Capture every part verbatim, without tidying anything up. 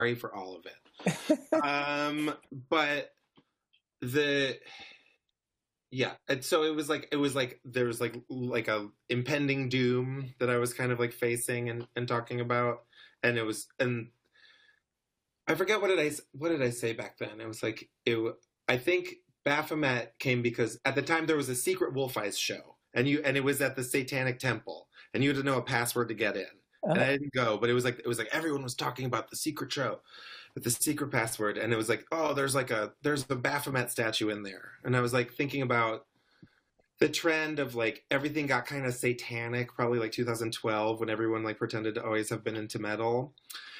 sorry for all of it. um, but the yeah, and so it was like it was like there was like like a impending doom that I was kind of like facing and, and talking about, and it was and I forget what did I what did I say back then. It was like it. I think Baphomet came because at the time there was a secret Wolf Eyes show, and you and it was at the Satanic Temple, and you had to know a password to get in. Uh-huh. And I didn't go, but it was like it was like everyone was talking about the secret show, with the secret password, and it was like, oh, there's like a there's a Baphomet statue in there, and I was like thinking about the trend of like everything got kind of satanic, probably like two thousand twelve when everyone like pretended to always have been into metal.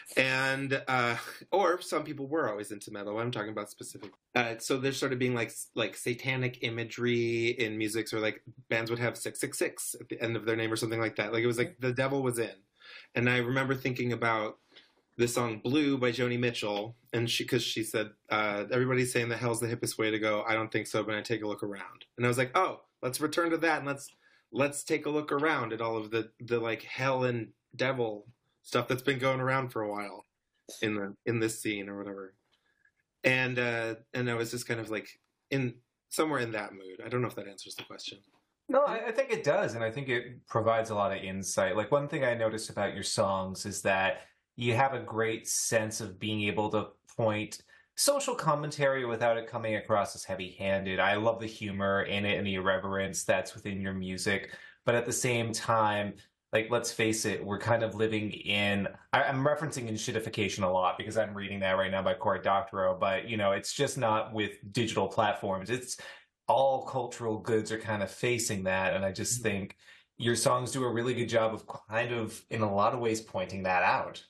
And uh, or some people were always into metal. I'm talking about specific. Uh, so there's sort of being like like satanic imagery in music, so like bands would have six six six at the end of their name or something like that. Like it was like the devil was in. And I remember thinking about the song "Blue" by Joni Mitchell, and she because she said uh, everybody's saying that hell's the hippest way to go. I don't think so, but I take a look around, and I was like, oh, let's return to that and let's let's take a look around at all of the the like hell and devil stuff that's been going around for a while in the in this scene or whatever. And uh, and I was just kind of like in somewhere in that mood. I don't know if that answers the question. No, I, I think it does, and I think it provides a lot of insight. Like one thing I noticed about your songs is that you have a great sense of being able to point social commentary without it coming across as heavy-handed. I love the humor in it and the irreverence that's within your music, but at the same time, like, let's face it, we're kind of living in, I, I'm referencing enshittification a lot because I'm reading that right now by Cory Doctorow, but, you know, it's just not with digital platforms. It's all cultural goods are kind of facing that, and I just think your songs do a really good job of kind of, in a lot of ways, pointing that out.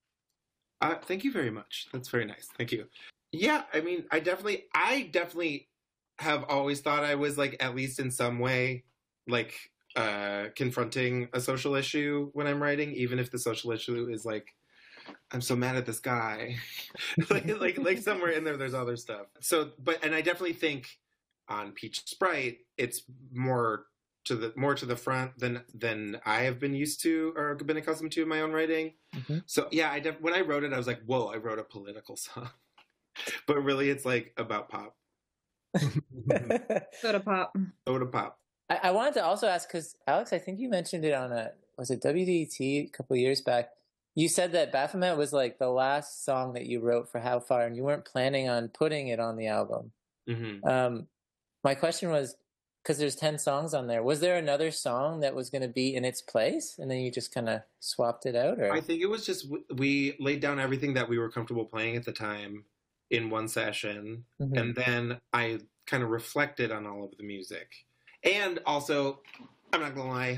Uh, thank you very much. That's very nice. Thank you. Yeah, I mean, I definitely, I definitely have always thought I was, like, at least in some way, like, uh, confronting a social issue when I'm writing, even if the social issue is like, I'm so mad at this guy. like, like, like somewhere in there, there's other stuff. So, but, and I definitely think on Peach Sprite, it's more to the more to the front than than I have been used to or been accustomed to in my own writing. Mm-hmm. So yeah, I def- when I wrote it, I was like, whoa, I wrote a political song. But really, it's like about pop. Soda pop. Soda pop. I, I wanted to also ask, because Alex, I think you mentioned it on a, was it W D E T a couple of years back? You said that Baphomet was like the last song that you wrote for How Far, and you weren't planning on putting it on the album. Mm-hmm. Um, my question was, because there's ten songs on there, was there another song that was going to be in its place, and then you just kind of swapped it out? Or I think it was just, we laid down everything that we were comfortable playing at the time in one session, mm-hmm. and then I kind of reflected on all of the music. And also, I'm not gonna lie,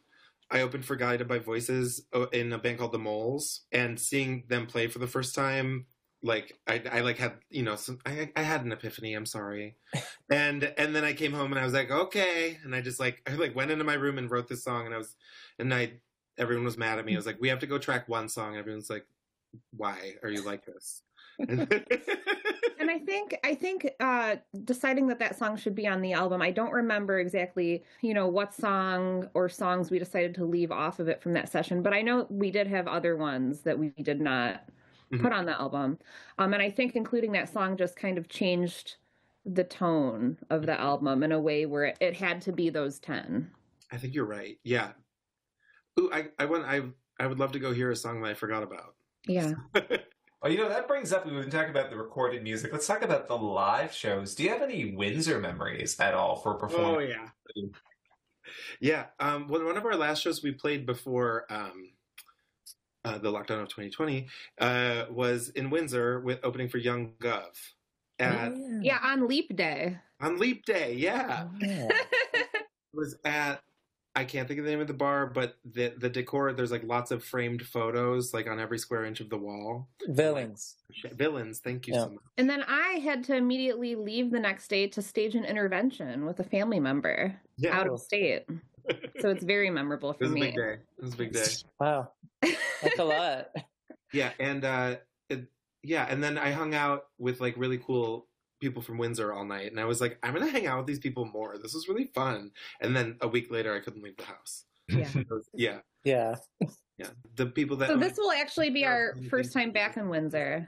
I opened for Guided by Voices in a band called The Moles, and seeing them play for the first time, like I, I like had you know some, I, I had an epiphany. I'm sorry, and and then I came home and I was like, okay, and I just like I like went into my room and wrote this song, and I was and I everyone was mad at me. I was like, we have to go track one song. And everyone's like, why are you like this? And I think I think uh, deciding that that song should be on the album, I don't remember exactly, you know, what song or songs we decided to leave off of it from that session. But I know we did have other ones that we did not mm-hmm. put on the album. Um, and I think including that song just kind of changed the tone of the album in a way where it, it had to be those ten. I think you're right. Yeah. Ooh, I I want I I would love to go hear a song that I forgot about. Yeah. Well, you know, that brings up, we've been talking about the recorded music. Let's talk about the live shows. Do you have any Windsor memories at all for performing? Oh, yeah. Yeah. Um, well, one of our last shows we played before um, uh, the lockdown of twenty twenty uh, was in Windsor with opening for Young Gov. At, oh, yeah. yeah, on Leap Day. On Leap Day, yeah. Oh, yeah. It was at, I can't think of the name of the bar, but the the decor, there's like lots of framed photos like on every square inch of the wall. Villains. Villains, thank you yeah. so much. And then I had to immediately leave the next day to stage an intervention with a family member yeah. out of state. So it's very memorable for me. It was me. a big day. It was a big day. Wow. That's a lot. Yeah, and uh, it, yeah, and then I hung out with like really cool people from Windsor all night, and I was like, I'm gonna hang out with these people more. This was really fun. And then a week later I couldn't leave the house. Yeah. yeah. Yeah. Yeah. The people that So own this it- will actually be our Anything first time to- back in Windsor.